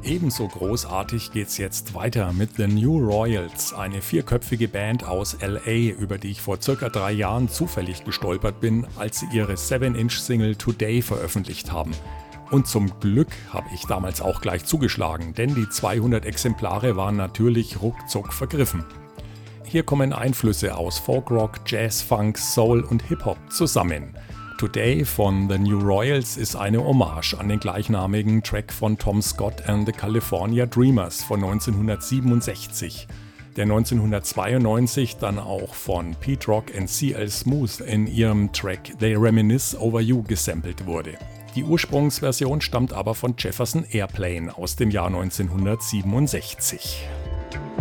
Ebenso großartig geht's jetzt weiter mit The New Royals, eine vierköpfige Band aus LA, über die ich vor circa 3 Jahren zufällig gestolpert bin, als sie ihre 7-Inch-Single Today veröffentlicht haben. Und zum Glück habe ich damals auch gleich zugeschlagen, denn die 200 Exemplare waren natürlich ruckzuck vergriffen. Hier kommen Einflüsse aus Folkrock, Jazz, Funk, Soul und Hip-Hop zusammen. Today von The New Royals ist eine Hommage an den gleichnamigen Track von Tom Scott and the California Dreamers von 1967, der 1992 dann auch von Pete Rock und CL Smooth in ihrem Track They Reminisce Over You gesampelt wurde. Die Ursprungsversion stammt aber von Jefferson Airplane aus dem Jahr 1967.